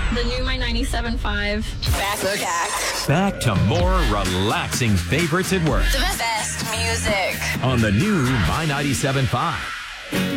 The new My 97.5. Back to more relaxing favorites at work The best music. on the new My 97.5.